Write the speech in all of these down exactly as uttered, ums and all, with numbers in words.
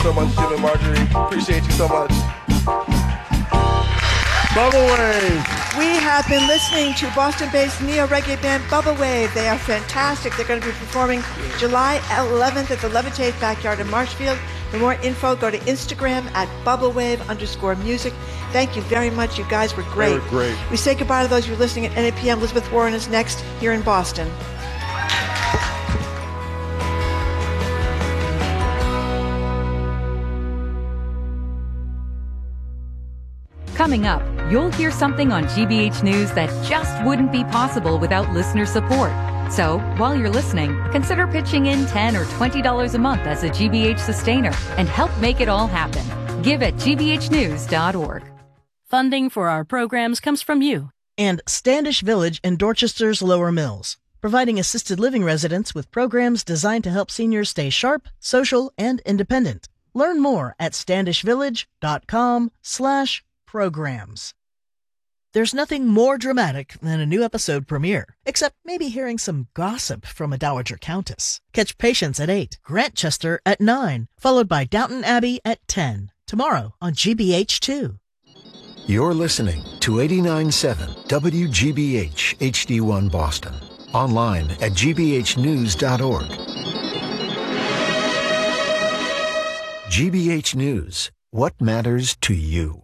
so much, Jim and Marjorie. Appreciate you so much. Bubble Wave. We have been listening to Boston-based neo-reggae band Bubble Wave. They are fantastic. They're going to be performing July eleventh at the Levitate Backyard in Marshfield. For more info, go to Instagram at bubblewave underscore music. Thank you very much. You guys were great. They were great. We say goodbye to those who are listening at N A P M. Elizabeth Warren is next here in Boston. Coming up, you'll hear something on G B H News that just wouldn't be possible without listener support. So, while you're listening, consider pitching in ten dollars or twenty dollars a month as a G B H sustainer and help make it all happen. Give at g b h news dot org. Funding for our programs comes from you. And Standish Village in Dorchester's Lower Mills, providing assisted living residents with programs designed to help seniors stay sharp, social, and independent. Learn more at standishvillage.com slash programs. There's nothing more dramatic than a new episode premiere, except maybe hearing some gossip from a Dowager Countess. Catch Patience at eight, Grantchester at nine, followed by Downton Abbey at ten, tomorrow on G B H two. You're listening to eighty-nine point seven W G B H H D one Boston. Online at g b h news dot org. G B H News. What matters to you?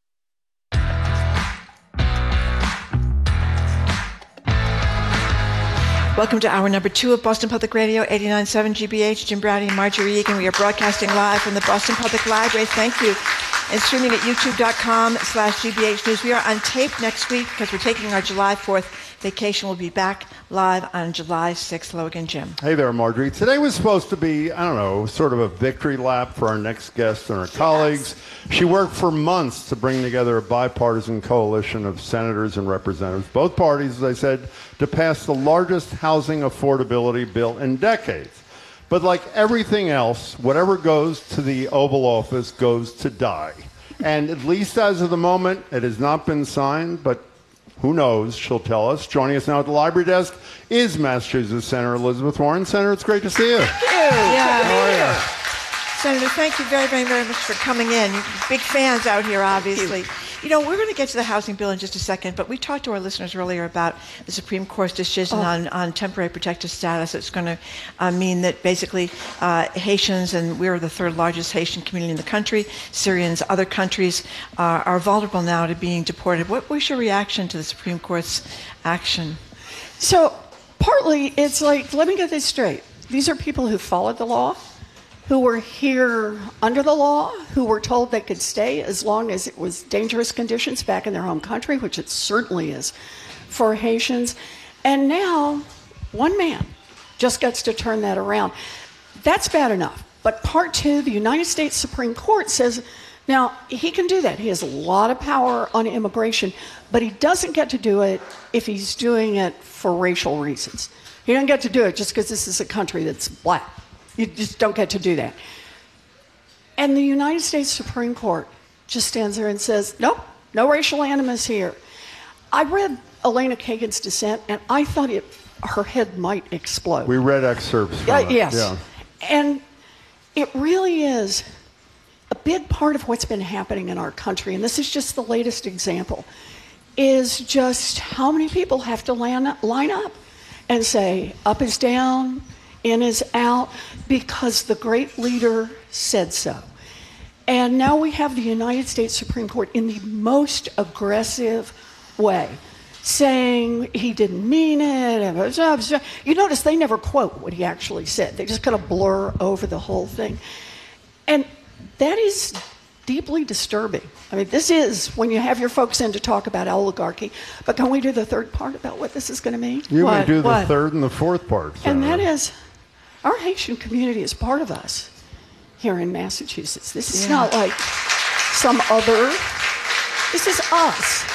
Welcome to hour number two of Boston Public Radio, eighty-nine point seven G B H. Jim Browdy and Marjorie Egan. We are broadcasting live from the Boston Public Library. Thank you. And streaming at youtube.com slash GBH News. We are on tape next week because we're taking our July fourth vacation. We'll be back live on July sixth. Hello again, Jim. Hey there, Marjorie. Today was supposed to be, I don't know, sort of a victory lap for our next guest and our yes. colleagues. She worked for months to bring together a bipartisan coalition of senators and representatives, both parties, as I said, to pass the largest housing affordability bill in decades. But like everything else, whatever goes to the Oval Office goes to die. And at least as of the moment, it has not been signed, but who knows, she'll tell us. Joining us now at the library desk is Massachusetts Senator Elizabeth Warren. Senator, it's great to see you. Thank you. Yeah, how are you? Senator, thank you very, very, very much for coming in. You're big fans out here, obviously. You know, we're going to get to the housing bill in just a second, but we talked to our listeners earlier about the Supreme Court's decision oh. on, on temporary protected status. It's going to uh, mean that basically uh, Haitians, and we're the third largest Haitian community in the country, Syrians, other countries uh, are vulnerable now to being deported. What was your reaction to the Supreme Court's action? So partly it's like, let me get this straight. These are people who followed the law, who were here under the law, who were told they could stay as long as it was dangerous conditions back in their home country, which it certainly is for Haitians. And now one man just gets to turn that around. That's bad enough. But part two, the United States Supreme Court says, now he can do that. He has a lot of power on immigration, but he doesn't get to do it if he's doing it for racial reasons. He doesn't get to do it just because this is a country that's black. You just don't get to do that. And the United States Supreme Court just stands there and says, nope, no racial animus here. I read Elena Kagan's dissent, and I thought it, her head might explode. We read excerpts from uh, it. Yes. Yeah. And it really is a big part of what's been happening in our country, and this is just the latest example, is just how many people have to line, line up and say, up is down, in is out, because the great leader said so. And now we have the United States Supreme Court in the most aggressive way, saying he didn't mean it. You notice they never quote what he actually said. They just kind of blur over the whole thing. And that is deeply disturbing. I mean, this is when you have your folks in to talk about oligarchy. But can we do the third part about what this is going to mean? You what? may do the what? third and the fourth part, Senator. And that is, our Haitian community is part of us here in Massachusetts. This is yeah. not like some other, this is us.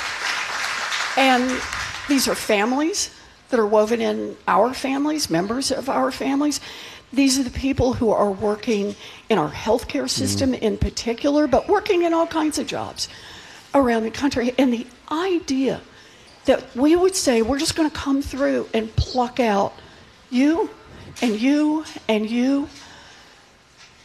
And these are families that are woven in our families, members of our families. These are the people who are working in our healthcare system mm. in particular, but working in all kinds of jobs around the country. And the idea that we would say, we're just going to come through and pluck out you and you and you.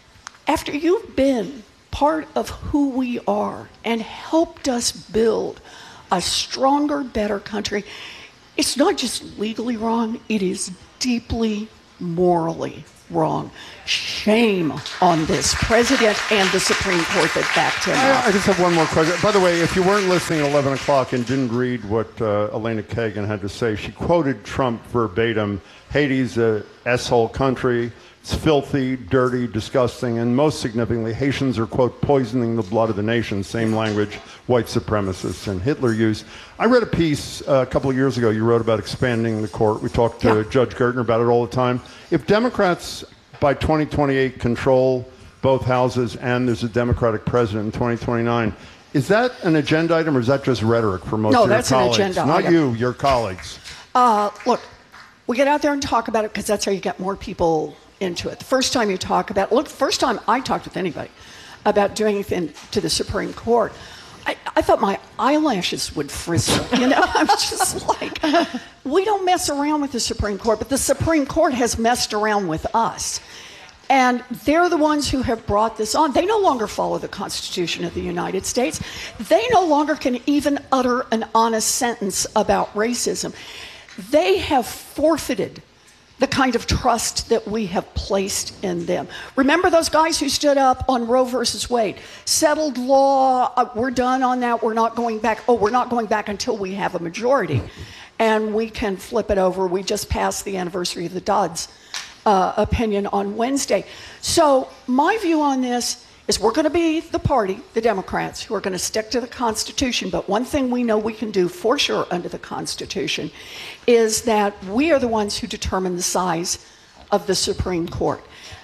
after you've been part of who we are and helped us build a stronger, better country, it's not just legally wrong, it is deeply morally wrong. Shame on this president and the Supreme Court that backed him I, up. I just have one more question. By the way, if you weren't listening at eleven o'clock and didn't read what uh, Elena Kagan had to say, she quoted Trump verbatim. Haiti's a S-hole country. It's filthy, dirty, disgusting, and most significantly, Haitians are, quote, poisoning the blood of the nation, same language white supremacists and Hitler used. I read a piece uh, a couple of years ago you wrote about expanding the court. We talked to Yeah. Judge Gertner about it all the time. If Democrats by twenty twenty-eight control both houses and there's a Democratic president in twenty twenty-nine, is that an agenda item or is that just rhetoric for most No, of your that's an colleagues? agenda Not item. you, your colleagues. Uh, look, we get out there and talk about it because that's how you get more people into it. The first time you talk about look, the first time I talked with anybody about doing anything to the Supreme Court, I, I thought my eyelashes would frizzle. You know, I'm just like, we don't mess around with the Supreme Court, but the Supreme Court has messed around with us. And they're the ones who have brought this on. They no longer follow the Constitution of the United States. They no longer can even utter an honest sentence about racism. They have forfeited the kind of trust that we have placed in them. Remember those guys who stood up on Roe versus Wade? Settled law, uh, we're done on that, we're not going back. Oh, we're not going back until we have a majority. And we can flip it over. We just passed the anniversary of the Dodds uh, opinion on Wednesday. So my view on this is we're going to be the party, the Democrats, who are going to stick to the Constitution. But one thing we know we can do for sure under the Constitution is that we are the ones who determine the size of the Supreme Court.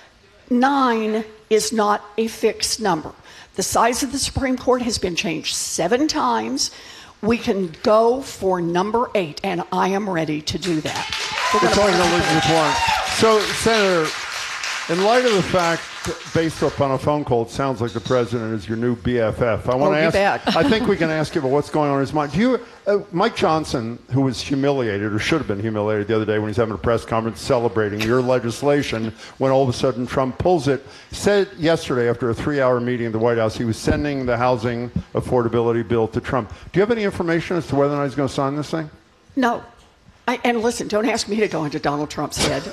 Nine is not a fixed number. The size of the Supreme Court has been changed seven times. We can go for number eight, and I am ready to do that. We're talking to Elizabeth Warren. So, Senator, in light of the fact, based upon a phone call, it sounds like the president is your new B F F. I want Oh, to you ask. bet. I think we can ask you about what's going on in his mind. Do you, uh, Mike Johnson, who was humiliated or should have been humiliated the other day when he's having a press conference celebrating your legislation, when all of a sudden Trump pulls it, said yesterday after a three-hour meeting at the White House he was sending the housing affordability bill to Trump. Do you have any information as to whether or not he's going to sign this thing? No. I, and listen, don't ask me to go into Donald Trump's head.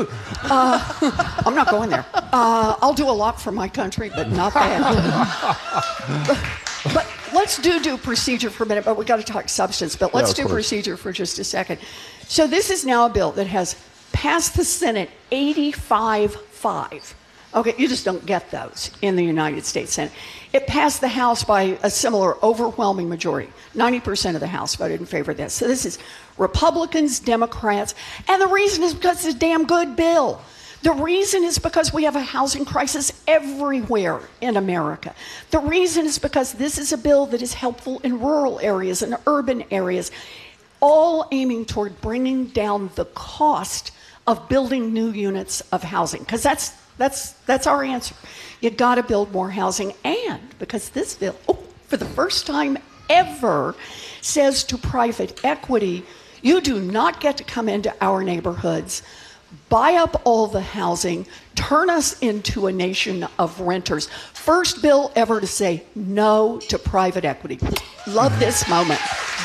uh, I'm not going there. Uh, I'll do a lot for my country, but not that. but, but let's do do procedure for a minute, but we got to talk substance. But let's Yeah, do procedure for just a second. So this is now a bill that has passed the Senate eighty-five five. Okay, you just don't get those in the United States Senate. It passed the House by a similar overwhelming majority. ninety percent of the House voted in favor of this. So this is Republicans, Democrats, and the reason is because it's a damn good bill. The reason is because we have a housing crisis everywhere in America. The reason is because this is a bill that is helpful in rural areas and urban areas, all aiming toward bringing down the cost of building new units of housing, because that's That's that's our answer. You got to build more housing, and because this bill, oh, for the first time ever, says to private equity, you do not get to come into our neighborhoods, buy up all the housing, turn us into a nation of renters. First bill ever to say no to private equity. Love this moment.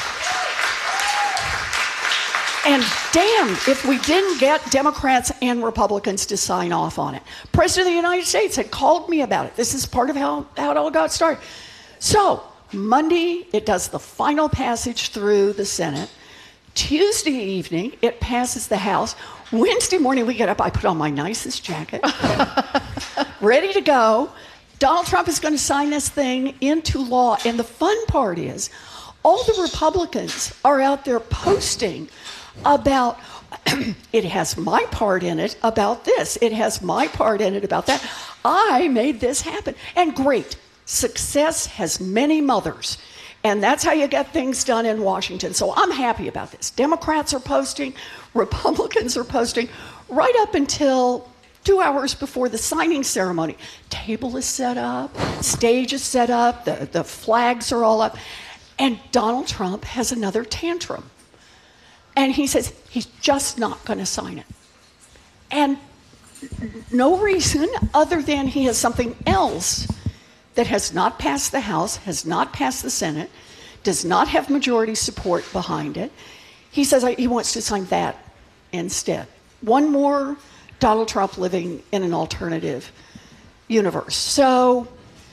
And damn if we didn't get Democrats and Republicans to sign off on it. President of the United States had called me about it. This is part of how, how it all got started. So Monday, it does the final passage through the Senate. Tuesday evening, it passes the House. Wednesday morning, we get up. I put on my nicest jacket, ready to go. Donald Trump is going to sign this thing into law. And the fun part is, all the Republicans are out there posting about, it has my part in it about this. It has my part in it about that. I made this happen. And great. Success has many mothers. And that's how you get things done in Washington. So I'm happy about this. Democrats are posting. Republicans are posting. Right up until two hours before the signing ceremony. Table is set up. Stage is set up. The, the flags are all up. And Donald Trump has another tantrum. And he says he's just not going to sign it. And no reason other than he has something else that has not passed the House, has not passed the Senate, does not have majority support behind it. He says he wants to sign that instead. One more Donald Trump living in an alternative universe. So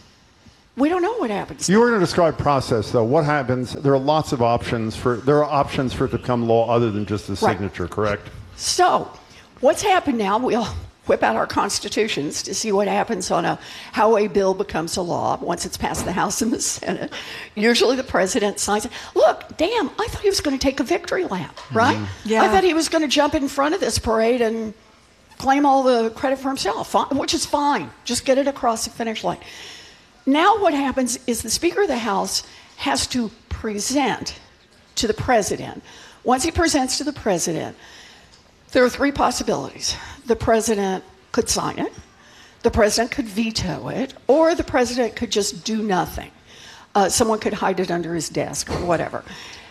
we don't know what happens. You were going to describe process, though. What happens? There are lots of options for. There are options for it to become law other than just the signature, right. Correct? So, what's happened now? We'll whip out our constitutions to see what happens on a how a bill becomes a law once it's passed the House and the Senate. Usually, the president signs it. Look, damn! I thought he was going to take a victory lap, right? Mm-hmm. Yeah. I thought he was going to jump in front of this parade and claim all the credit for himself, which is fine. Just get it across the finish line. Now what happens is the Speaker of the House has to present to the President. Once he presents to the President, there are three possibilities. The President could sign it, the President could veto it, or the President could just do nothing. Uh, someone could hide it under his desk or whatever.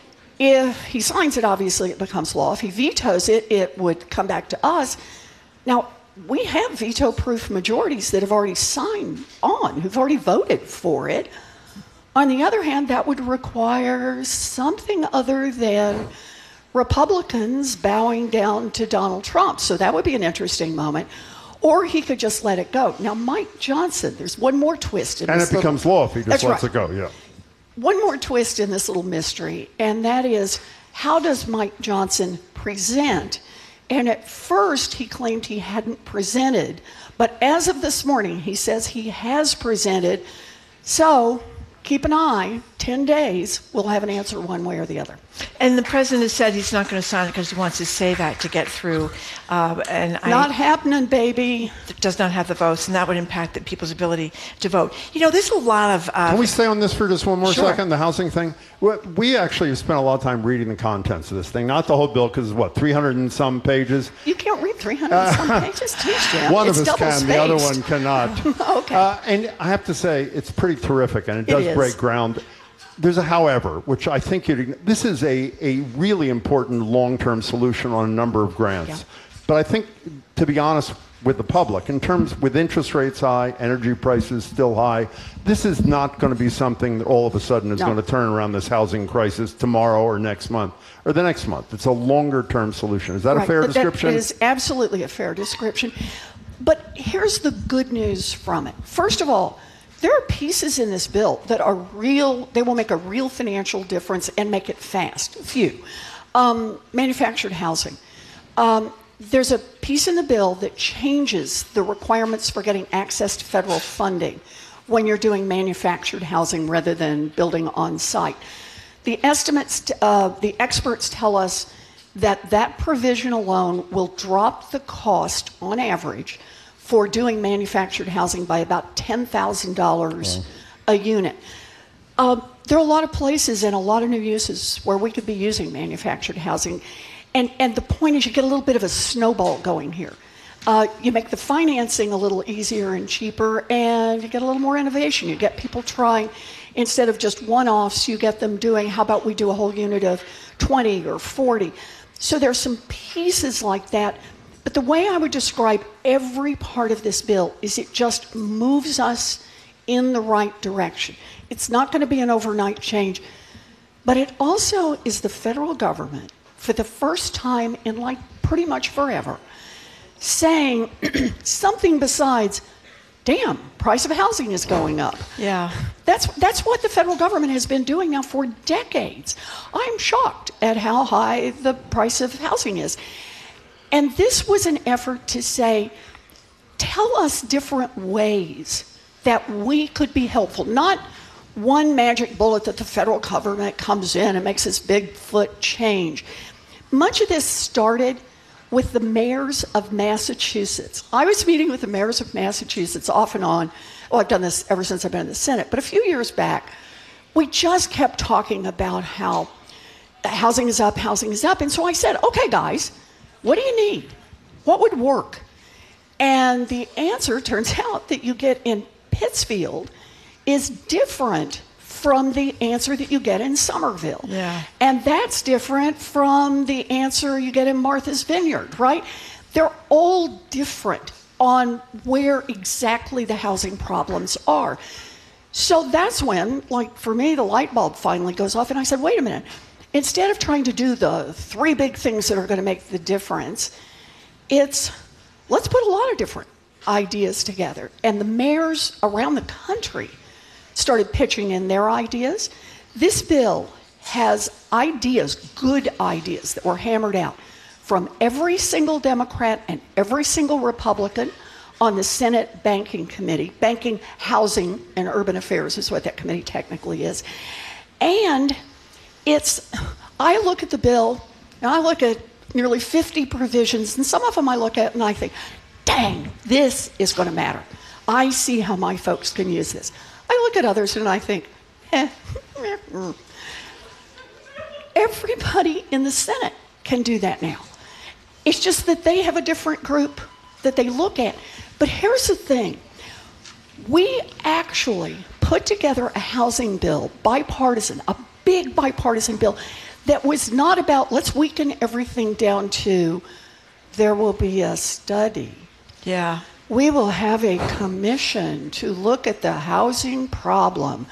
If he signs it, obviously it becomes law. If he vetoes it, it would come back to us. Now, we have veto-proof majorities that have already signed on, who've already voted for it. On the other hand, that would require something other than Republicans bowing down to Donald Trump. So that would be an interesting moment. Or he could just let it go. Now, Mike Johnson, there's one more twist in and this. And it becomes little, law if he just that's lets right. it go, yeah. One more twist in this little mystery, and that is, how does Mike Johnson present? And at first, he claimed he hadn't presented. But as of this morning, he says he has presented. So keep an eye. ten days, we'll have an answer one way or the other. And the president has said he's not going to sign it because he wants to say that to get through. Uh, and Not I, happening, baby. does not have the votes, and that would impact the people's ability to vote. You know, there's a lot of... Uh, Can we stay on this for just one more Sure. second, the housing thing? We- We actually have spent a lot of time reading the contents of this thing, not the whole bill, because what, three hundred and some pages? You can't read three hundred and some pages, too, Jim. One It's of us can, double-spaced. the other one cannot. Okay. Uh, and I have to say, it's pretty terrific, and it does is. break ground. There's a however, which I think you'd, this is a, a really important long-term solution on a number of grants. Yeah. But I think, to be honest with the public, in terms with interest rates high, energy prices still high, this is not going to be something that all of a sudden is No. going to turn around this housing crisis tomorrow or next month or the next month. It's a longer-term solution. Is that Right. a fair That- description? It is absolutely a fair description. But here's the good news from it. First of all, there are pieces in this bill that are real, they will make a real financial difference and make it fast. A few. Um, manufactured housing. Um, there's a piece in the bill that changes the requirements for getting access to federal funding when you're doing manufactured housing rather than building on site. The estimates, uh, the experts tell us that that provision alone will drop the cost on average for doing manufactured housing by about ten thousand dollars a unit. Uh, there are a lot of places and a lot of new uses where we could be using manufactured housing. And, and the point is you get a little bit of a snowball going here. Uh, you make the financing a little easier and cheaper, and you get a little more innovation. You get people trying, instead of just one-offs, you get them doing, how about we do a whole unit of twenty or forty? So there's some pieces like that. But the way I would describe every part of this bill is it just moves us in the right direction. It's not going to be an overnight change, but it also is the federal government, for the first time in like pretty much forever, saying something besides, damn, price of housing is going up. yeah. That's, that's what the federal government has been doing now for decades. I'm shocked at how high the price of housing is. And this was an effort to say, tell us different ways that we could be helpful. Not one magic bullet that the federal government comes in and makes this Bigfoot change. Much of this started with the mayors of Massachusetts. I was meeting with the mayors of Massachusetts off and on. Well, I've done this ever since I've been in the Senate. But a few years back, we just kept talking about how housing is up, housing is up. And so I said, okay, guys, what do you need? What would work? And the answer turns out that you get in Pittsfield is different from the answer that you get in Somerville. Yeah. And that's different from the answer you get in Martha's Vineyard, right? They're all different. on where exactly the housing problems are. So that's when, like for me, the light bulb finally goes off, and I said, wait a minute. Instead of trying to do the three big things that are going to make the difference, it's let's put a lot of different ideas together. And the mayors around the country started pitching in their ideas. This bill has ideas, good ideas, that were hammered out from every single Democrat and every single Republican on the Senate Banking Committee. Banking, Housing, and Urban Affairs is what that committee technically is. And it's, I look at the bill, and I look at nearly fifty provisions, and some of them I look at and I think, dang, this is going to matter. I see how my folks can use this. I look at others and I think, eh. Everybody in the Senate can do that now. It's just that they have a different group that they look at. But here's the thing. We actually put together a housing bill, bipartisan, a big bipartisan bill, that was not about let's weaken everything down to there will be a study. Yeah. We will have a commission to look at the housing problem.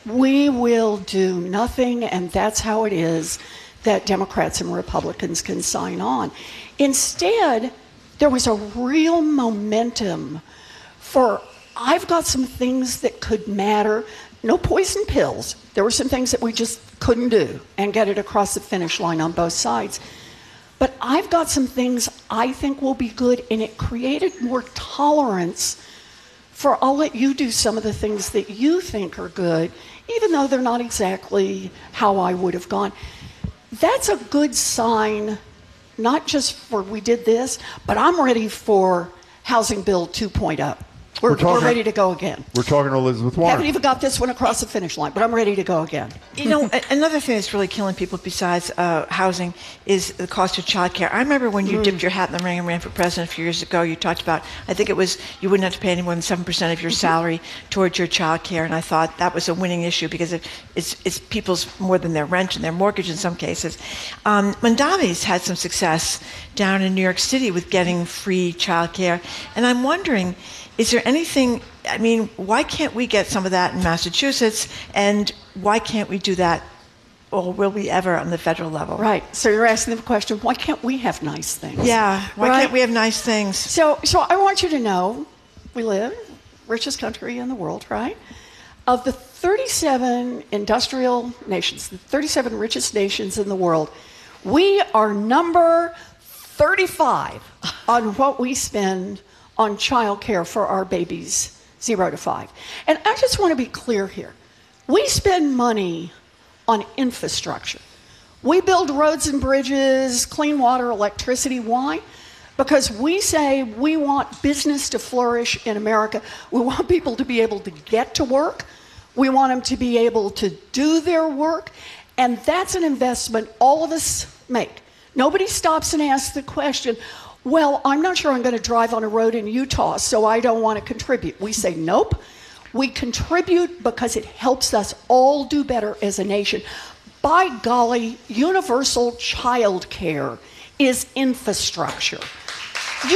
We will do nothing, and that's how it is that Democrats and Republicans can sign on. Instead, there was a real momentum for, I've got some things that could matter. No poison pills. There were some things that we just couldn't do and get it across the finish line on both sides. But I've got some things I think will be good, and it created more tolerance for I'll let you do some of the things that you think are good, even though they're not exactly how I would have gone. That's a good sign, not just for we did this, but I'm ready for Housing Bill two point oh. We're, we're, talking, we're ready to go again. We're talking to Elizabeth Warren. Haven't even got this one across the finish line, but I'm ready to go again. You know, another thing that's really killing people besides uh, housing is the cost of childcare. I remember when you mm. dipped your hat in the ring and ran for president a few years ago, you talked about, I think it was, you wouldn't have to pay any more than seven percent of your salary towards your childcare, and I thought that was a winning issue because it, it's, it's people's more than their rent and their mortgage in some cases. Um, Mondavi's had some success down in New York City with getting free childcare, and I'm wondering, is there anything, I mean, why can't we get some of that in Massachusetts, and why can't we do that, or will we ever on the federal level? Right, so you're asking the question, why can't we have nice things? Yeah, why right? can't we have nice things? So, so I want you to know, we live, richest country in the world, right? Of the thirty-seven industrial nations, the thirty-seven richest nations in the world, we are number thirty-five on what we spend on child care for our babies, zero to five. And I just want to be clear here. We spend money on infrastructure. We build roads and bridges, clean water, electricity. Why? Because we say we want business to flourish in America. We want people to be able to get to work. We want them to be able to do their work. And that's an investment all of us make. Nobody stops and asks the question, well, I'm not sure I'm going to drive on a road in Utah, so I don't want to contribute. We say, nope. We contribute because it helps us all do better as a nation. By golly, universal child care is infrastructure. You,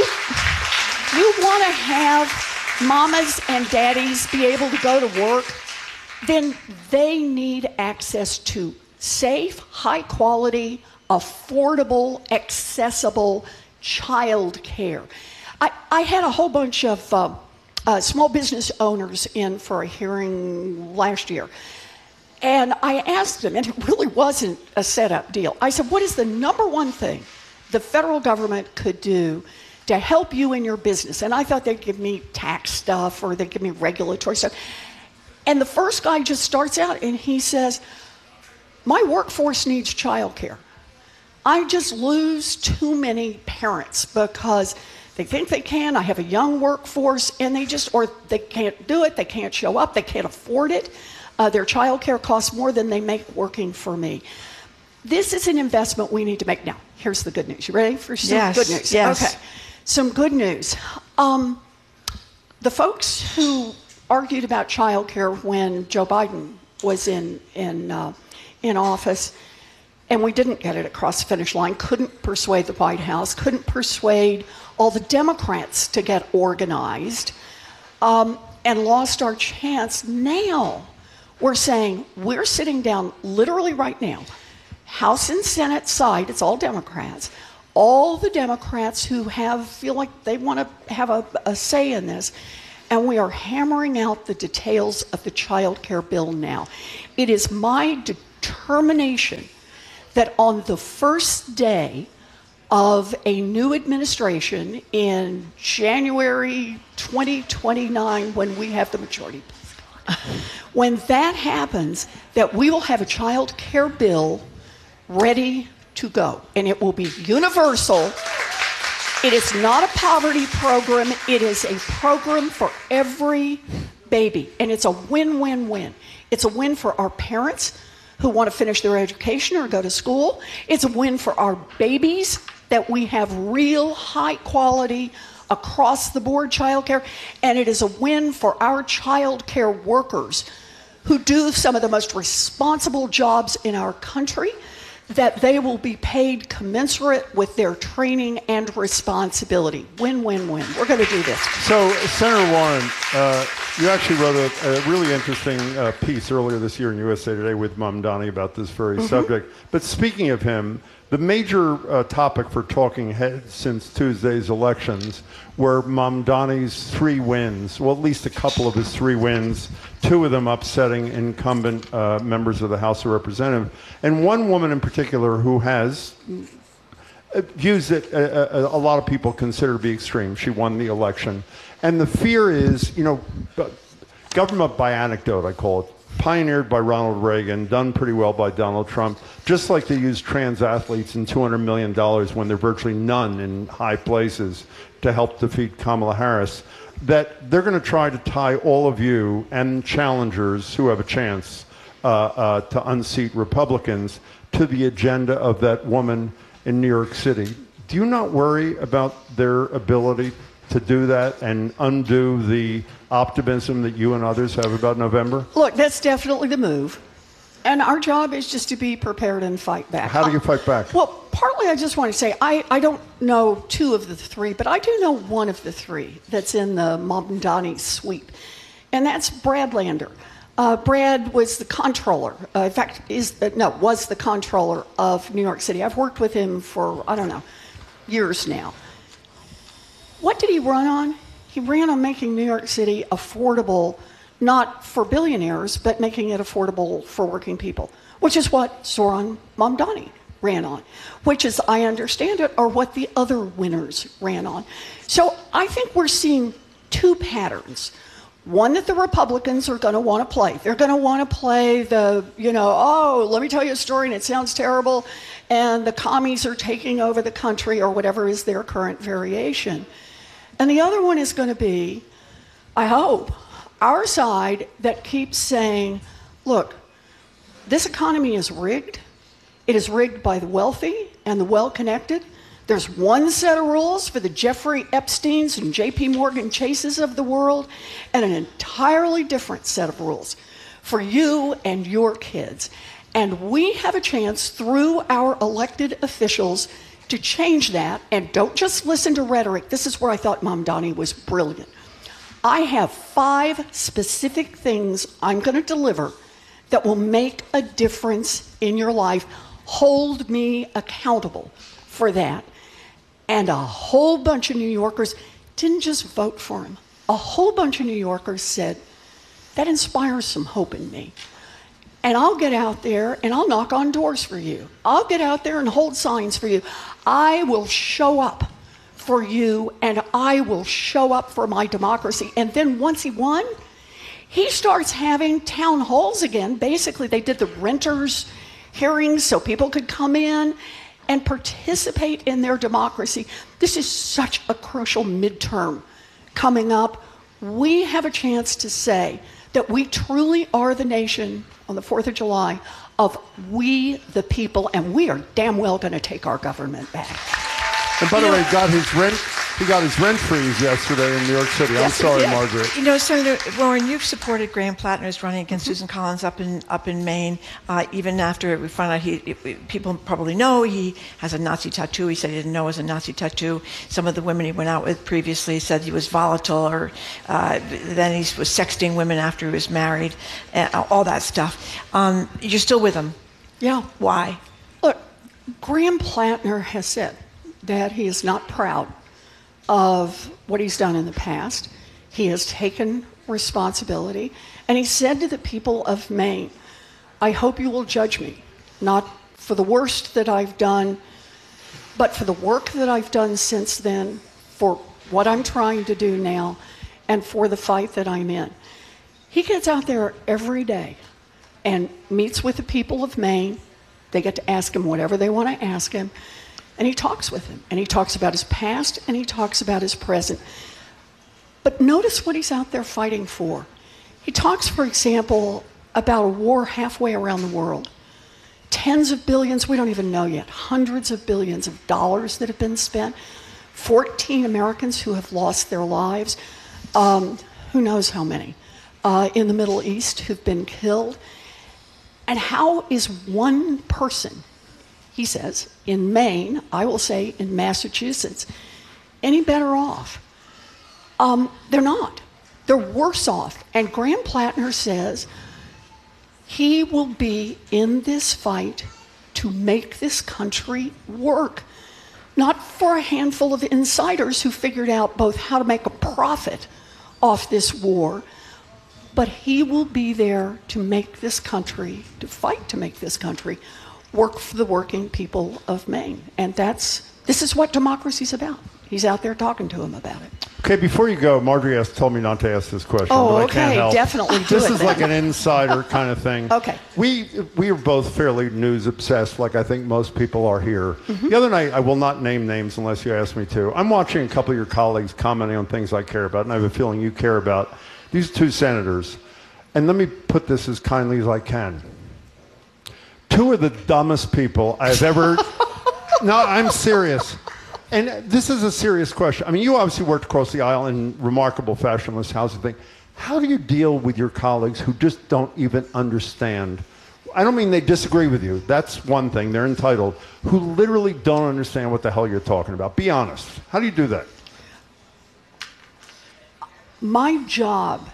you want to have mamas and daddies be able to go to work, then they need access to safe, high quality, affordable, accessible child care. I, I had a whole bunch of uh, uh, small business owners in for a hearing last year. And I asked them, and it really wasn't a setup deal. I said, what is the number one thing the federal government could do to help you in your business? And I thought they'd give me tax stuff or they'd give me regulatory stuff. And the first guy just starts out and he says, my workforce needs child care. I just lose too many parents because they think they can. I have a young workforce, and they just, or they can't do it, they can't show up, they can't afford it. Uh, their child care costs more than they make working for me. This is an investment we need to make. Now, here's the good news. You ready for some yes, good news? Yes. Okay. Some good news. Um, the folks who argued about child care when Joe Biden was in, in, uh, in office, and we didn't get it across the finish line, couldn't persuade the White House, couldn't persuade all the Democrats to get organized, um, and lost our chance. Now we're saying we're sitting down literally right now, House and Senate side, it's all Democrats, all the Democrats who have feel like they want to have a, a say in this, and we are hammering out the details of the child care bill now. It is my determination that on the first day of a new administration in January twenty twenty-nine, when we have the majority, when that happens, that we will have a child care bill ready to go, and it will be universal. It is not a poverty program. It is a program for every baby, and it's a win-win-win. It's a win for our parents who want to finish their education or go to school. It's a win for our babies that we have real high quality across the board child care, and it is a win for our child care workers who do some of the most responsible jobs in our country, that they will be paid commensurate with their training and responsibility. Win, win, win. We're going to do this. So, Senator Warren, uh, you actually wrote a, a really interesting uh, piece earlier this year in U S A Today with Mamdani about this very mm-hmm. subject. But speaking of him, the major uh, topic for talking heads since Tuesday's elections were Mamdani's three wins, well, at least a couple of his three wins, two of them upsetting incumbent uh, members of the House of Representatives, and one woman in particular who has views that a, a, a lot of people consider to be extreme. She won the election. And the fear is, you know, government by anecdote, I call it, pioneered by Ronald Reagan, done pretty well by Donald Trump, just like they use trans athletes and two hundred million dollars when there are virtually none in high places to help defeat Kamala Harris, that they're going to try to tie all of you and challengers who have a chance uh, uh, to unseat Republicans to the agenda of that woman in New York City. Do you not worry about their ability to do that and undo the optimism that you and others have about November? Look, that's definitely the move. And our job is just to be prepared and fight back. How do you fight back? Well, partly I just want to say, I, I don't know two of the three, but I do know one of the three that's in the Mamdani sweep, and that's Brad Lander. Uh, Brad was the comptroller, uh, in fact, is uh, no, was the comptroller of New York City. I've worked with him for, I don't know, years now. What did he run on? He ran on making New York City affordable, not for billionaires, but making it affordable for working people, which is what Zohran Mamdani ran on, which, as I understand it, are what the other winners ran on. So I think we're seeing two patterns. One that the Republicans are going to want to play. They're going to want to play the, you know, oh, let me tell you a story and it sounds terrible, and the commies are taking over the country, or whatever is their current variation. And the other one is going to be, I hope, our side that keeps saying, look, this economy is rigged. It is rigged by the wealthy and the well-connected. There's one set of rules for the Jeffrey Epsteins and J P Morgan Chases of the world, and an entirely different set of rules for you and your kids. And we have a chance through our elected officials to change that. And don't just listen to rhetoric. This is where I thought Mamdani was brilliant. I have five specific things I'm going to deliver that will make a difference in your life. Hold me accountable for that. And a whole bunch of New Yorkers didn't just vote for him. A whole bunch of New Yorkers said, that inspires some hope in me. And I'll get out there and I'll knock on doors for you. I'll get out there and hold signs for you. I will show up for you, and I will show up for my democracy. And then once he won, he starts having town halls again. Basically, they did the renters' hearings so people could come in and participate in their democracy. This is such a crucial midterm coming up. We have a chance to say that we truly are the nation on the fourth of July of we the people, and we are damn well going to take our government back. And by you the know, way, got his rent he got his rent freeze yesterday in New York City. I'm Yes, he sorry, did. Margaret. You know, Senator Warren, you've supported Graham Plattner's running against Susan Collins up in up in Maine, uh, even after we found out he. It, people probably know he has a Nazi tattoo. He said he didn't know it was a Nazi tattoo. Some of the women he went out with previously said he was volatile, or uh, then he was sexting women after he was married, uh, all that stuff. Um, you're still with him. Yeah. Why? Look, Graham Plattner has said that he is not proud of what he's done in the past. He has taken responsibility, and he said to the people of Maine, I hope you will judge me, not for the worst that I've done, but for the work that I've done since then, for what I'm trying to do now, and for the fight that I'm in. He gets out there every day and meets with the people of Maine. They get to ask him whatever they want to ask him. And he talks with him. And he talks about his past, and he talks about his present. But notice what he's out there fighting for. He talks, for example, about a war halfway around the world. Tens of billions, we don't even know yet, hundreds of billions of dollars that have been spent. fourteen Americans who have lost their lives. Um, who knows how many. Uh, in the Middle East who've been killed. And how is one person, he says, in Maine, I will say in Massachusetts, any better off? Um, they're not. They're worse off. And Graham Plattner says he will be in this fight to make this country work, not for a handful of insiders who figured out both how to make a profit off this war, but he will be there to make this country, to fight to make this country work for the working people of Maine. And that's, this is what democracy's about. He's out there talking to them about it. Okay, before you go, Marjorie has told me not to ask this question. Oh, but I okay, can't help. definitely do This it is then. like an insider kind of thing. Okay. We we are both fairly news obsessed, like I think most people are here. Mm-hmm. The other night, I will not name names unless you ask me to. I'm watching a couple of your colleagues commenting on things I care about, and I have a feeling you care about. These two senators, and let me put this as kindly as I can. Two of the dumbest people I've ever... No, I'm serious. And this is a serious question. I mean, you obviously worked across the aisle in remarkable fashion on this housing thing. How do you deal with your colleagues who just don't even understand? I don't mean they disagree with you. That's one thing. They're entitled. Who literally don't understand what the hell you're talking about. Be honest. How do you do that? My job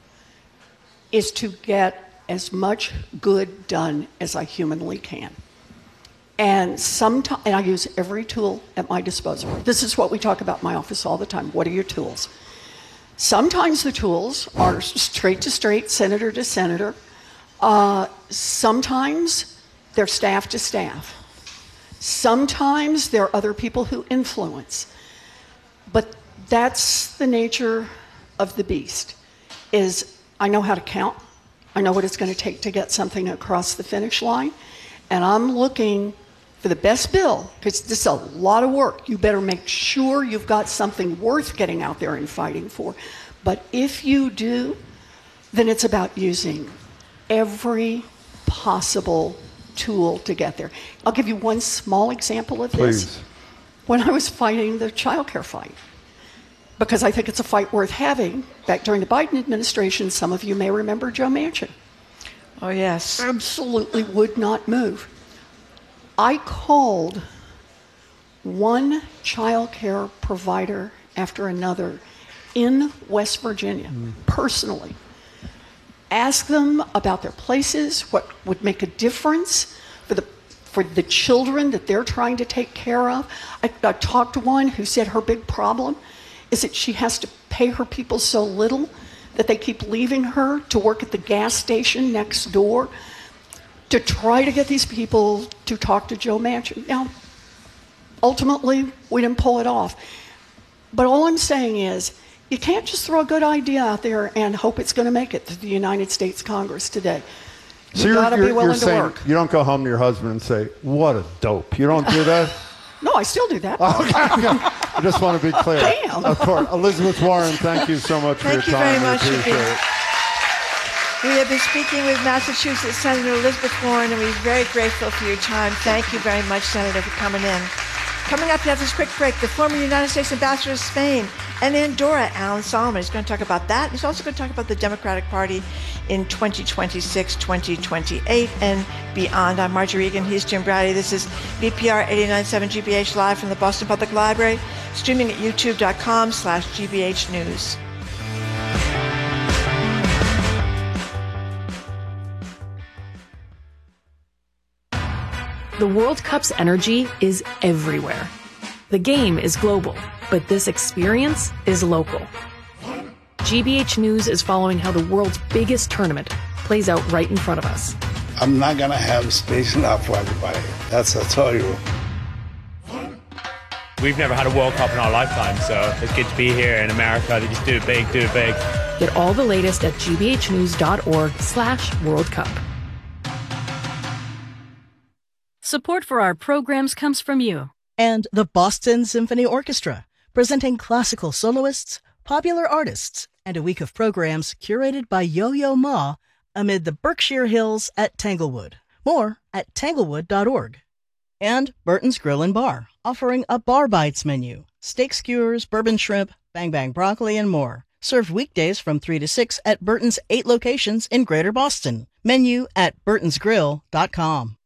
is to get as much good done as I humanly can. And sometimes, and I use every tool at my disposal. This is what we talk about in my office all the time. What are your tools? Sometimes the tools are straight to straight, senator to senator. Uh, sometimes they're staff to staff. Sometimes there are other people who influence. But that's the nature of the beast, is I know how to count. I know what it's going to take to get something across the finish line. And I'm looking for the best bill, because this is a lot of work. You better make sure you've got something worth getting out there and fighting for. But if you do, then it's about using every possible tool to get there. I'll give you one small example of this. Please. When I was fighting the child care fight, because I think it's a fight worth having, back during the Biden administration, some of you may remember Joe Manchin. Oh, yes. Absolutely would not move. I called one child care provider after another in West Virginia, mm. personally. Asked them about their places, what would make a difference for the for the children that they're trying to take care of. I, I talked to one who said her big problem is that she has to pay her people so little that they keep leaving her to work at the gas station next door to try to get these people to talk to Joe Manchin. Now, ultimately, we didn't pull it off. But all I'm saying is, you can't just throw a good idea out there and hope it's going to make it to the United States Congress today. So You've you're, got to you're, be willing you're to saying work. you don't go home to your husband and say, what a dope. You don't do that? No, I still do that. Okay. I just want to be clear. Damn. Of course. Elizabeth Warren, thank you so much Thank for you your time. very much We for appreciate being- it. We have been speaking with Massachusetts Senator Elizabeth Warren, and we're very grateful for your time. Thank you very much, Senator, for coming in. Coming up after this quick break, the former United States Ambassador to Spain and Andorra, Alan Solomon, is going to talk about that. He's also going to talk about the Democratic Party in twenty twenty-six, twenty twenty-eight, and beyond. I'm Marjorie Egan. He's Jim Brady. This is B P R eighty-nine point seven G B H live from the Boston Public Library, streaming at youtube.com slash GBH News. The World Cup's energy is everywhere. The game is global, but this experience is local. G B H News is following how the world's biggest tournament plays out right in front of us. I'm not going to have space enough for everybody. That's I tell you. We've never had a World Cup in our lifetime, so it's good to be here in America. They just do it big, do it big. Get all the latest at gbhnews.org slash World Cup. Support for our programs comes from you. And the Boston Symphony Orchestra, presenting classical soloists, popular artists, and a week of programs curated by Yo-Yo Ma amid the Berkshire Hills at Tanglewood. More at tanglewood dot org. And Burton's Grill and Bar, offering a Bar Bites menu, steak skewers, bourbon shrimp, bang bang broccoli, and more. Served weekdays from three to six at Burton's eight locations in Greater Boston. Menu at burtons grill dot com.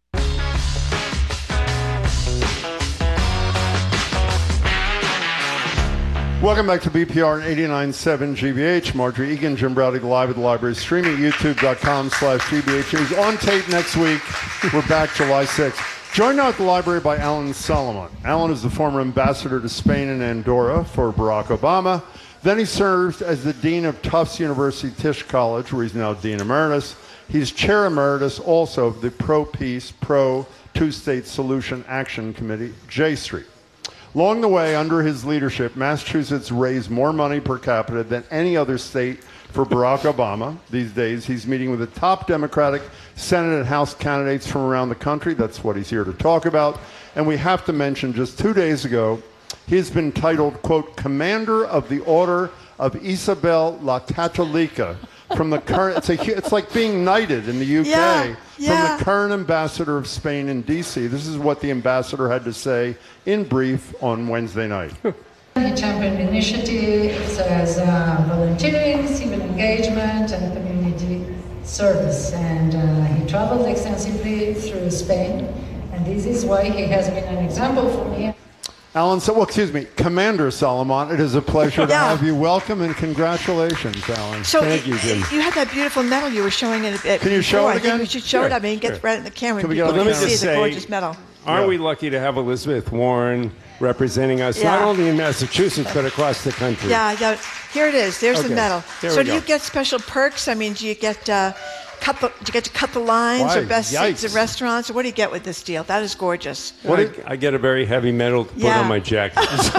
Welcome back to B P R eighty-nine point seven G B H. Marjorie Egan, Jim Browdy, live at the library, streaming at youtube.com slash GBH News. On tape next week. We're back July sixth. Joined now at the library by Alan Solomon. Alan is the former ambassador to Spain and Andorra for Barack Obama. Then he served as the dean of Tufts University Tisch College, where he's now dean emeritus. He's chair emeritus also of the Pro-Peace, Pro-Two-State Solution Action Committee, J Street. Along the way, under his leadership, Massachusetts raised more money per capita than any other state for Barack Obama. These days, he's meeting with the top Democratic Senate and House candidates from around the country. That's what he's here to talk about. And we have to mention, just two days ago, he's been titled, quote, Commander of the Order of Isabel La Católica, from the current, it's, a, it's like being knighted in the U K, yeah, yeah. from the current ambassador of Spain in D C. This is what the ambassador had to say in brief on Wednesday night. He championed initiatives as uh, volunteering, civil engagement, and community service. And uh, he traveled extensively through Spain, and this is why he has been an example for me. Alan, so, well, excuse me, Commander Solomon, it is a pleasure to yeah. have you. Welcome and congratulations, Alan. So Thank it, you, Jim. You had that beautiful medal you were showing it. Can you show it again? I think we should show sure. it. I mean, get sure. right in the camera. Can we people get on the can camera? see the Say, gorgeous medal. Aren't Yeah. we lucky to have Elizabeth Warren representing us, Yeah. not only in Massachusetts, but across the country? Yeah, yeah. Here it is. There's Okay. the medal. There so we do go. you get special perks? I mean, do you get uh, cut the, do you get to cut the lines Why? or best seats Yikes. at restaurants? What do you get with this deal? That is gorgeous. What I, did- I get a very heavy medal to put Yeah. on my jacket.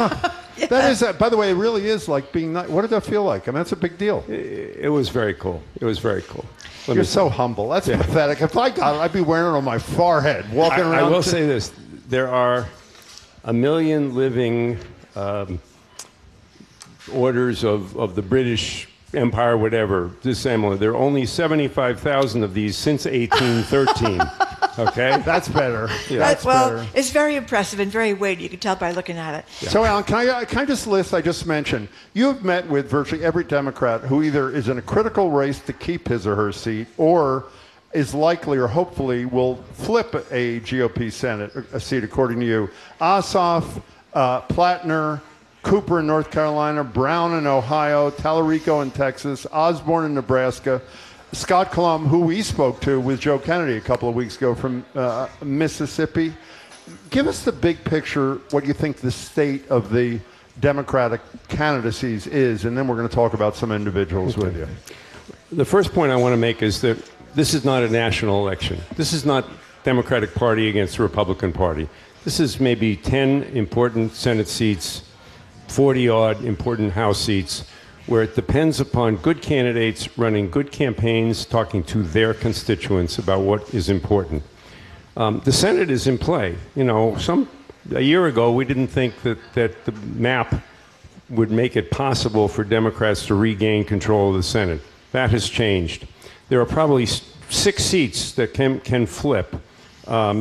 That is, uh, by the way, it really is like being knight. What did that feel like? I mean, that's a big deal. it, it was very cool. It was very cool. Let You're me- so humble. That's Yeah. pathetic. If I got it, I'd be wearing it on my forehead, walking I, around. I will to- say this. There are a million living um, orders of, of the British Empire, whatever, dissimilar. There are only seventy-five thousand of these since eighteen thirteen. Okay? That's better. Yeah. That's well, better. it's very impressive and very weighty. You can tell by looking at it. So, Alan, can I, can I just list, I just mentioned, you have met with virtually every Democrat who either is in a critical race to keep his or her seat or is likely or hopefully will flip a G O P Senate a seat, according to you. Ossoff, uh, Plattner, Cooper in North Carolina, Brown in Ohio, Tallarico in Texas, Osborne in Nebraska, Scott Colum, who we spoke to with Joe Kennedy a couple of weeks ago from uh, Mississippi. Give us the big picture, what you think the state of the Democratic candidacies is, and then we're going to talk about some individuals Okay. with you. The first point I want to make is that this is not a national election. This is not Democratic Party against the Republican Party. This is maybe ten important Senate seats, forty-odd important House seats, where it depends upon good candidates running good campaigns, talking to their constituents about what is important. Um, the Senate is in play. You know, some a year ago we didn't think that, that the map would make it possible for Democrats to regain control of the Senate. That has changed. There are probably six seats that can, can flip. Um,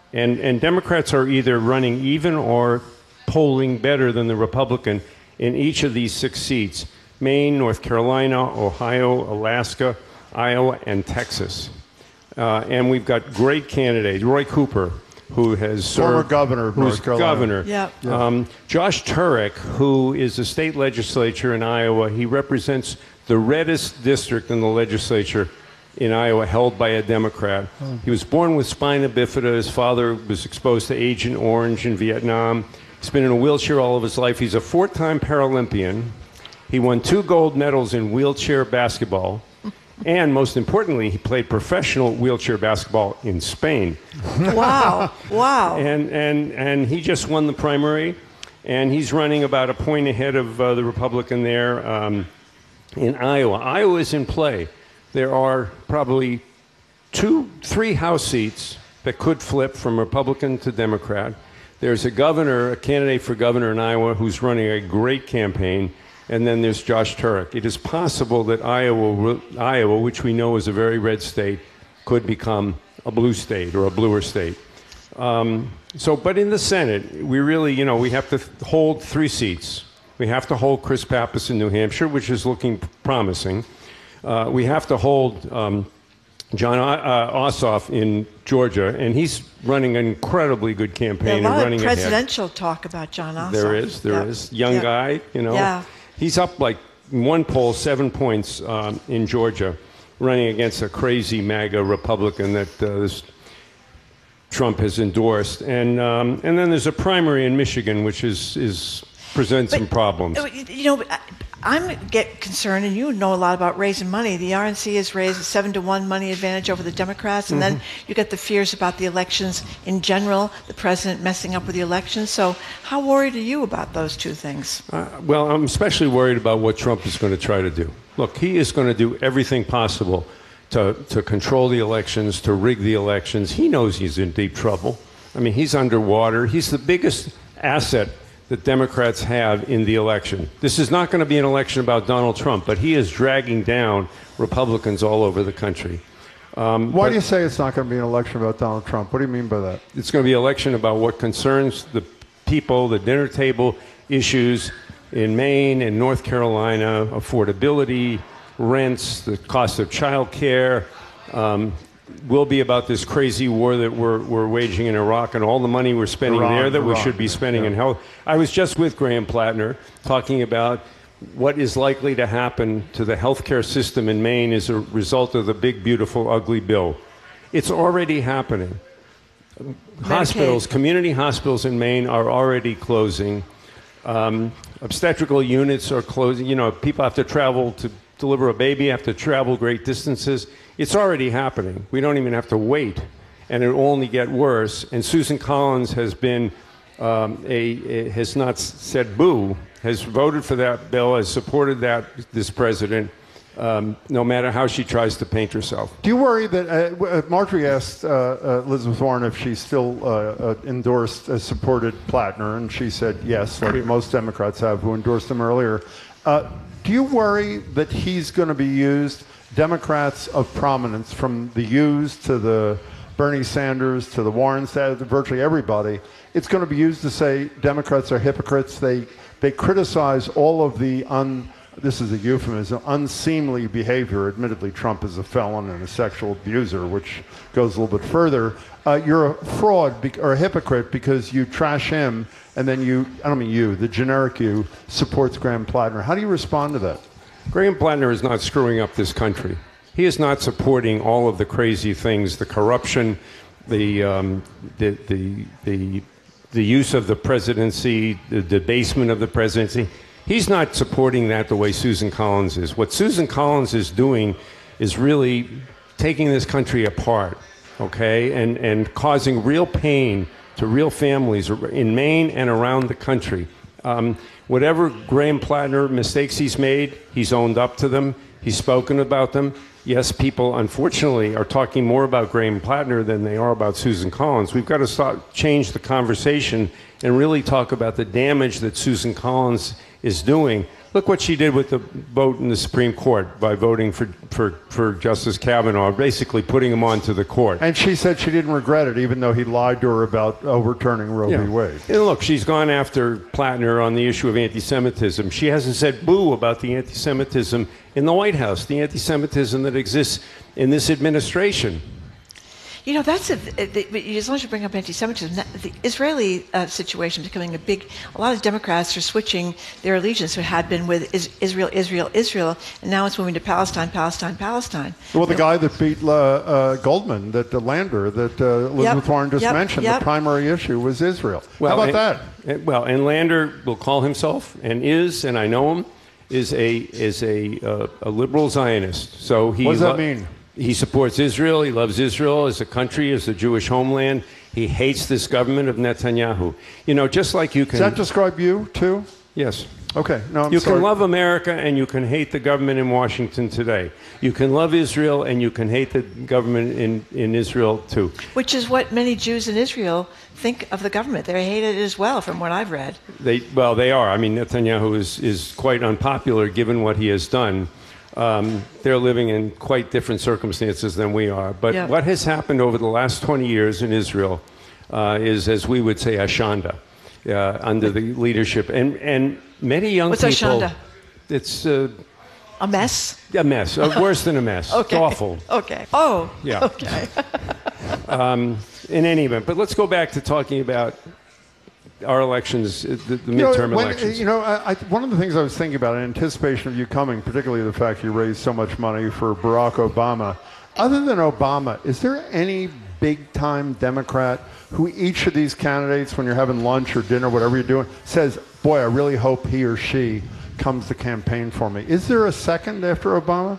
And, and Democrats are either running even or polling better than the Republican in each of these six seats: Maine, North Carolina, Ohio, Alaska, Iowa, and Texas. Uh, and we've got great candidates. Roy Cooper, who has served, former governor of who's North Carolina. Governor. Yep. Yeah. Um, Josh Turek, who is the state legislature in Iowa, he represents the reddest district in the legislature in Iowa, held by a Democrat. Oh. He was born with spina bifida. His father was exposed to Agent Orange in Vietnam. He's been in a wheelchair all of his life. He's a four-time Paralympian. He won two gold medals in wheelchair basketball. And most importantly, he played professional wheelchair basketball in Spain. Wow, wow. And, and, and he just won the primary, and he's running about a point ahead of uh, the Republican there um, in Iowa. Iowa is in play. There are probably two, three House seats that could flip from Republican to Democrat. There's a governor, a candidate for governor in Iowa who's running a great campaign. And then there's Josh Turek. It is possible that Iowa, Iowa, which we know is a very red state, could become a blue state or a bluer state. Um, so, but in the Senate, we really, you know, we have to hold three seats. We have to hold Chris Pappas in New Hampshire, which is looking promising. Uh, we have to hold um, John uh, Ossoff in Georgia, and he's running an incredibly good campaign. There's a lot and running of presidential ahead. talk about John Ossoff. There is, there yep. is. Young yep. guy, you know. Yeah. He's up like one poll, seven points um, in Georgia, running against a crazy MAGA Republican that uh, this Trump has endorsed. And um, and then there's a primary in Michigan, which is, is presents But, some problems. You know, I'm get concerned, and you know a lot about raising money. The R N C has raised a seven to one money advantage over the Democrats, and mm-hmm. then you get the fears about the elections in general, the president messing up with the elections. So how worried are you about those two things? Uh, well, I'm especially worried about what Trump is going to try to do. Look, he is going to do everything possible to, to control the elections, to rig the elections. He knows he's in deep trouble. I mean, he's underwater. He's the biggest asset that Democrats have in the election. This is not going to be an election about Donald Trump, but he is dragging down Republicans all over the country. Um, Why do you say it's not going to be an election about Donald Trump? What do you mean by that? It's going to be an election about what concerns the people, the dinner table issues in Maine and North Carolina, affordability, rents, the cost of child care, um, will be about this crazy war that we're, we're waging in Iraq and all the money we're spending Iran, there that Iran, we should be spending yeah. in health. I was just with Graham Plattner talking about what is likely to happen to the healthcare system in Maine as a result of the big, beautiful, ugly bill. It's already happening. Medicaid. Hospitals, community hospitals in Maine are already closing. Um, obstetrical units are closing. You know, people have to travel to deliver a baby, have to travel great distances. It's already happening. We don't even have to wait, and it will only get worse. And Susan Collins has been um, a, a has not said boo, has voted for that bill, has supported that this president, um, no matter how she tries to paint herself. Do you worry that uh, Marjorie asked uh, uh, Elizabeth Warren if she still uh, uh, endorsed, uh, supported Plattner, and she said yes, like most Democrats have who endorsed him earlier. Uh, do you worry that he's going to be used? Democrats of prominence, from the Hughes to the Bernie Sanders to the Warrens, to virtually everybody, it's going to be used to say Democrats are hypocrites. They they criticize all of the un. This is a euphemism, unseemly behavior. Admittedly, Trump is a felon and a sexual abuser, which goes a little bit further. Uh, you're a fraud be- or a hypocrite because you trash him, and then you, I don't mean you, the generic you, supports Graham Plattner. How do you respond to that? Graham Plattner is not screwing up this country. He is not supporting all of the crazy things, the corruption, the, um, the, the, the, the use of the presidency, the debasement of the presidency. He's not supporting that the way Susan Collins is. What Susan Collins is doing is really taking this country apart, okay, and, and causing real pain to real families in Maine and around the country. Um, whatever Graham Plattner mistakes he's made, he's owned up to them. He's spoken about them. Yes, people, unfortunately, are talking more about Graham Plattner than they are about Susan Collins. We've got to start, change the conversation and really talk about the damage that Susan Collins is doing. Look what she did with the vote in the Supreme Court by voting for, for, for Justice Kavanaugh, basically putting him onto the court. And she said she didn't regret it, even though he lied to her about overturning Roe Yeah. v. Wade. And look, she's gone after Plattner on the issue of anti-Semitism. She hasn't said boo about the anti-Semitism in the White House, the anti-Semitism that exists in this administration. You know, that's a, the, as long as you bring up anti-Semitism, that, the Israeli uh, situation is becoming a big. A lot of Democrats are switching their allegiance, who had been with is, Israel, Israel, Israel, and now it's moving to Palestine, Palestine, Palestine. Well, the you guy that beat uh, uh, Goldman, that uh, Lander, that uh, Elizabeth Yep, Warren just yep, mentioned, yep. the primary issue was Israel. Well, How about and, that? and- well, and Lander will call himself, and is, and I know him, is a is a uh, a liberal Zionist. So he What does that lo- mean? He supports Israel. He loves Israel as a country, as a Jewish homeland. He hates this government of Netanyahu. You know, just like you can. Does that describe you, too? Yes. Okay. No, I'm you sorry. can love America and you can hate the government in Washington today. You can love Israel and you can hate the government in, in Israel too. Which is what many Jews in Israel think of the government. They hate it as well, from what I've read. They well, they are. I mean, Netanyahu is is quite unpopular given what he has done. Um, they're living in quite different circumstances than we are. But Yeah. what has happened over the last twenty years in Israel uh, is, as we would say, Ashanda, uh, under the leadership. And, and many young What's people... Ashanda? It's uh, A mess? a mess, uh, worse than a mess. Okay. It's awful. Okay. Oh, Yeah. okay. Um, in any event, but let's go back to talking about our elections, the, the You know, midterm when- elections. You know, I, I, one of the things I was thinking about in anticipation of you coming, particularly the fact you raised so much money for Barack Obama, other than Obama, is there any big-time Democrat who each of these candidates, when you're having lunch or dinner, whatever you're doing, says, boy, I really hope he or she comes to campaign for me? Is there a second after Obama?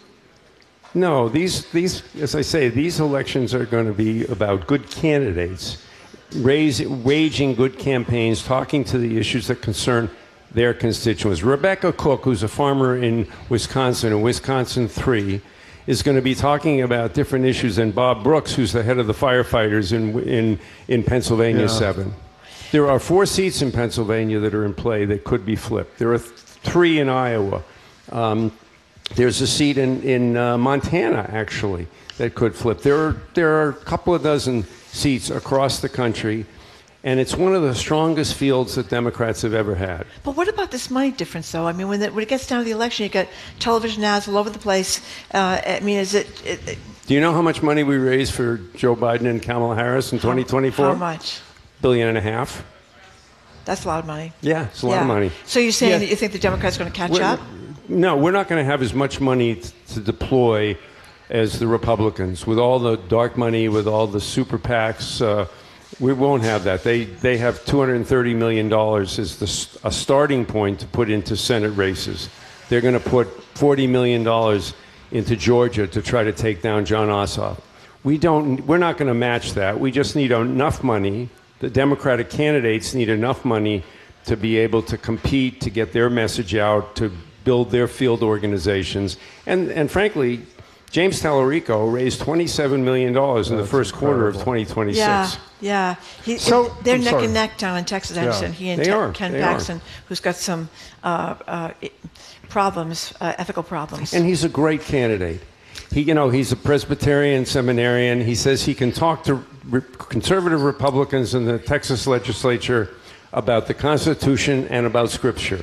No, these, these, as I say, these elections are going to be about good candidates, raise, waging good campaigns, talking to the issues that concern their constituents. Rebecca Cook, who's a farmer in Wisconsin, in Wisconsin three, is going to be talking about different issues than Bob Brooks, who's the head of the firefighters in, in, in Pennsylvania Yeah. seven. There are four seats in Pennsylvania that are in play that could be flipped. There are th- three in Iowa. Um, there's a seat in, in uh, Montana, actually, that could flip. There are, there are a couple of dozen seats across the country, and it's one of the strongest fields that Democrats have ever had. But what about this money difference, though? I mean, when, the, when it gets down to the election, you get television ads all over the place. Uh, I mean, is it, it, it... Do you know how much money we raised for Joe Biden and Kamala Harris in twenty twenty-four? How much? Billion and a half. That's a lot of money. Yeah, it's a lot Yeah. of money. So you're saying Yeah. that you think the Democrats are going to catch We're- up? No, we're not going to have as much money t- to deploy as the Republicans. With all the dark money, with all the super PACs, uh, we won't have that. They they have two hundred thirty million dollars as the, s- a starting point to put into Senate races. They're going to put forty million dollars into Georgia to try to take down John Ossoff. We don't, we're not going to match that. We just need enough money. The Democratic candidates need enough money to be able to compete, to get their message out, to build their field organizations. And, and frankly, James Tallarico raised twenty-seven million dollars in the That's first quarter of incredible. twenty twenty-six. Yeah, yeah. He, So- they're I'm neck sorry. and neck down in Texas, I Yeah. understand. He and They Te- are, Ken they are. Paxton, who's got some uh, uh, i- problems, uh, ethical problems. And he's a great candidate. He, you know, he's a Presbyterian seminarian. He says he can talk to re- conservative Republicans in the Texas legislature about the Constitution and about Scripture.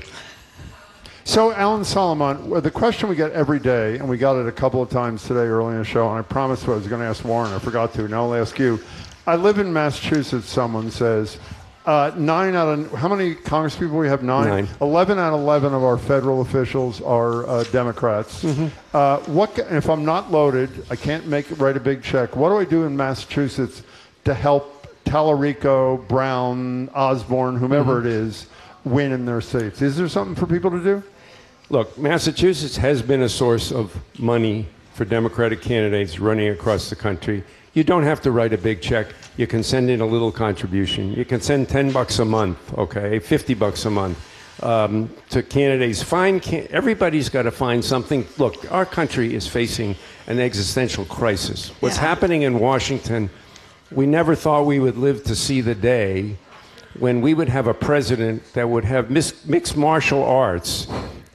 So, Alan Solomon, well, the question we get every day, and we got it a couple of times today early in the show, and I promised I was going to ask Warren. I forgot to. Now I'll ask you. I live in Massachusetts, someone says. Uh, nine out of, how many congresspeople we have? Nine? Nine. Eleven out of eleven of our federal officials are uh, Democrats. Mm-hmm. Uh, what, ca- if I'm not loaded, I can't make write a big check. What do I do in Massachusetts to help Tallarico, Brown, Osborne, whomever Mm-hmm. it is, win in their states? Is there something for people to do? Look, Massachusetts has been a source of money for Democratic candidates running across the country. You don't have to write a big check. You can send in a little contribution. You can send ten bucks a month, okay, fifty bucks a month um, to candidates. Find can- everybody's got to find something. Look, our country is facing an existential crisis. What's Yeah. happening in Washington, we never thought we would live to see the day when we would have a president that would have mis- mixed martial arts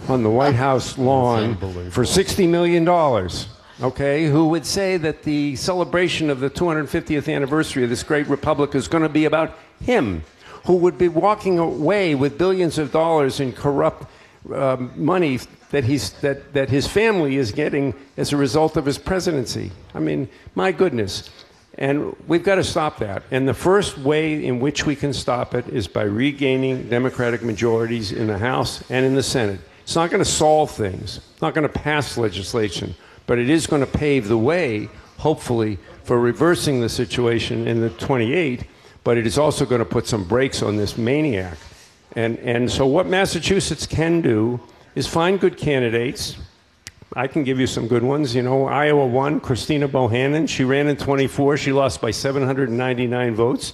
on the White House lawn for sixty million dollars, okay, who would say that the celebration of the two hundred fiftieth anniversary of this great republic is going to be about him, who would be walking away with billions of dollars in corrupt um, money that, he's, that, that his family is getting as a result of his presidency. I mean, my goodness. And we've got to stop that. And the first way in which we can stop it is by regaining Democratic majorities in the House and in the Senate. It's not going to solve things. It's not going to pass legislation. But it is going to pave the way, hopefully, for reversing the situation in the twenty-eight. But it is also going to put some brakes on this maniac. And, and so what Massachusetts can do is find good candidates. I can give you some good ones. You know, Iowa won, Christina Bohannon. She ran in twenty-four. She lost by seven hundred ninety-nine votes.